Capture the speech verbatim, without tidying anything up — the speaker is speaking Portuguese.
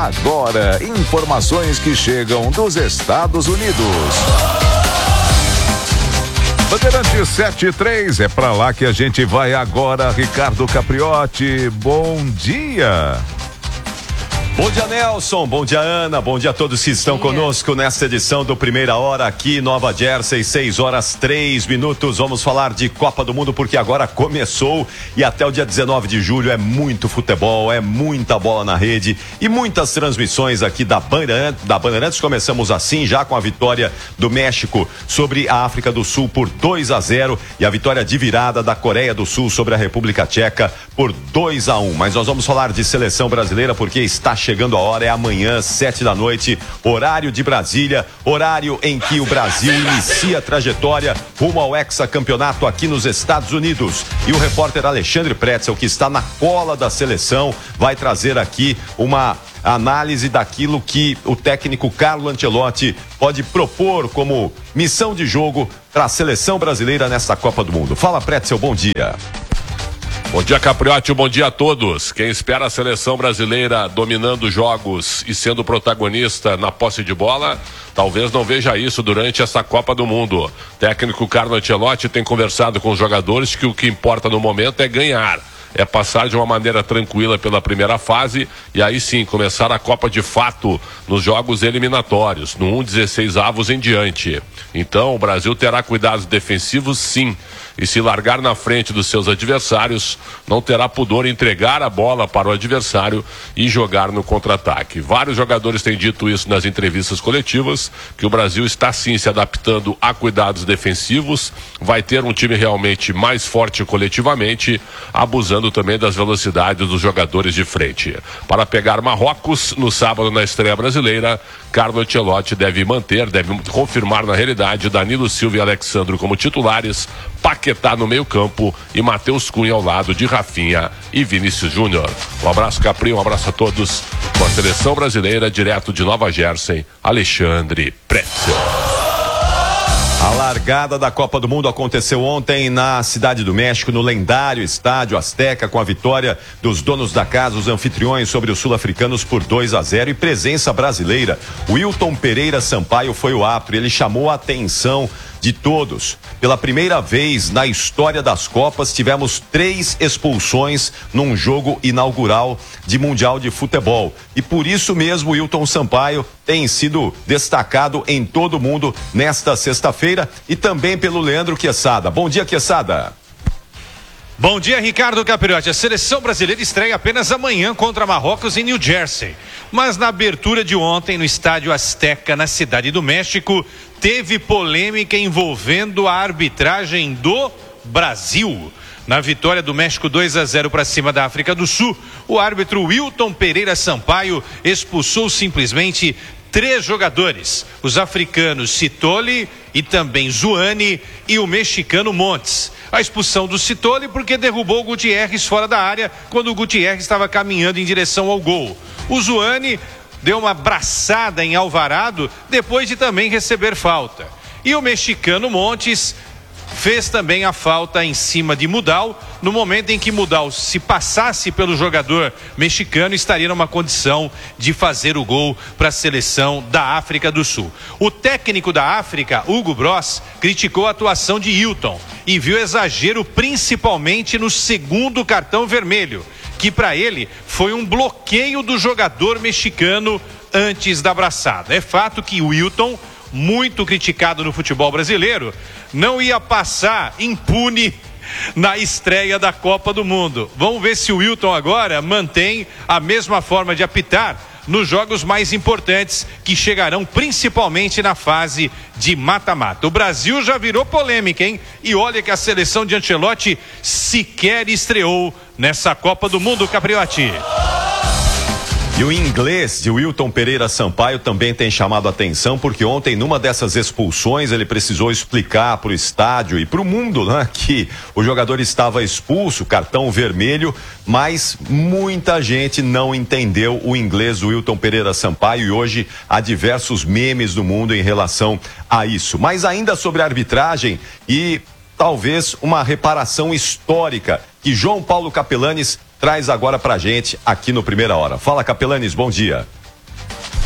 Agora, informações que chegam dos Estados Unidos. Bandeirante sete e três, é pra lá que a gente vai agora. Ricardo Capriotti, bom dia. Bom dia, Nelson, bom dia, Ana, bom dia a todos que estão conosco nesta edição do Primeira Hora aqui, Nova Jersey, seis horas três minutos. Vamos falar de Copa do Mundo porque agora começou e até o dia dezenove de julho é muito futebol, é muita bola na rede e muitas transmissões aqui da Bandeirantes. Da Bandeirantes começamos assim já com a vitória do México sobre a África do Sul por dois a zero e a vitória de virada da Coreia do Sul sobre a República Tcheca por dois a um. Mas nós vamos falar de seleção brasileira porque está chegando a hora, é amanhã, sete da noite, horário de Brasília, horário em que o Brasil inicia a trajetória rumo ao hexacampeonato aqui nos Estados Unidos. E o repórter Alexandre Pretzel, que está na cola da seleção, vai trazer aqui uma análise daquilo que o técnico Carlo Ancelotti pode propor como missão de jogo para a seleção brasileira nesta Copa do Mundo. Fala, Pretzel, bom dia. Bom dia, Capriotti, bom dia a todos. Quem espera a seleção brasileira dominando jogos e sendo protagonista na posse de bola, talvez não veja isso durante essa Copa do Mundo. O técnico Carlo Ancelotti tem conversado com os jogadores que o que importa no momento é ganhar. É passar de uma maneira tranquila pela primeira fase e aí sim começar a Copa de fato nos jogos eliminatórios, no um dezesseis avos em diante. Então o Brasil terá cuidados defensivos sim, e se largar na frente dos seus adversários, não terá pudor em entregar a bola para o adversário e jogar no contra-ataque. Vários jogadores têm dito isso nas entrevistas coletivas, que o Brasil está sim se adaptando a cuidados defensivos, vai ter um time realmente mais forte coletivamente, abusando também das velocidades dos jogadores de frente. Para pegar Marrocos no sábado na estreia brasileira, Carlo Ancelotti deve manter, deve confirmar na realidade Danilo Silva e Alexandro como titulares, Paquetá no meio campo e Matheus Cunha ao lado de Rafinha e Vinícius Júnior. Um abraço, Capri, um abraço a todos. Com a seleção brasileira, direto de Nova Jersey, Alexandre Pretzel. A largada da Copa do Mundo aconteceu ontem na Cidade do México, no lendário Estádio Azteca, com a vitória dos donos da casa, os anfitriões, sobre os sul-africanos por dois a zero e presença brasileira. Wilton Pereira Sampaio foi o árbitro, ele chamou a atenção de todos. Pela primeira vez na história das Copas, tivemos três expulsões num jogo inaugural de Mundial de Futebol. E por isso mesmo, Wilton Sampaio tem sido destacado em todo o mundo nesta sexta-feira e também pelo Leandro Quesada. Bom dia, Quesada. Bom dia, Ricardo Capriotti. A seleção brasileira estreia apenas amanhã contra Marrocos em New Jersey. Mas na abertura de ontem no Estádio Azteca, na Cidade do México, teve polêmica envolvendo a arbitragem do Brasil. Na vitória do México dois a zero para cima da África do Sul, o árbitro Wilton Pereira Sampaio expulsou simplesmente três jogadores, os africanos Citoli e também Zuani e o mexicano Montes. A expulsão do Citoli porque derrubou o Gutierrez fora da área quando o Gutierrez estava caminhando em direção ao gol. O Zuani deu uma braçada em Alvarado depois de também receber falta. E o mexicano Montes fez também a falta em cima de Mudal, no momento em que Mudal, se passasse pelo jogador mexicano, estaria numa condição de fazer o gol para a seleção da África do Sul. O técnico da África, Hugo Bross, criticou a atuação de Hilton e viu exagero principalmente no segundo cartão vermelho, que para ele foi um bloqueio do jogador mexicano antes da abraçada. É fato que o Hilton, muito criticado no futebol brasileiro, não ia passar impune na estreia da Copa do Mundo. Vamos ver se o Wilton agora mantém a mesma forma de apitar nos jogos mais importantes que chegarão principalmente na fase de mata-mata. O Brasil já virou polêmica, hein? E olha que a seleção de Ancelotti sequer estreou nessa Copa do Mundo, Capriotti. E o inglês de Wilton Pereira Sampaio também tem chamado a atenção, porque ontem, numa dessas expulsões, ele precisou explicar para o estádio e para o mundo, né, que o jogador estava expulso, cartão vermelho, mas muita gente não entendeu o inglês do Wilton Pereira Sampaio e hoje há diversos memes do mundo em relação a isso. Mas ainda sobre a arbitragem e talvez uma reparação histórica que João Paulo Capelanes traz agora pra gente aqui no Primeira Hora. Fala, Capelanes, bom dia.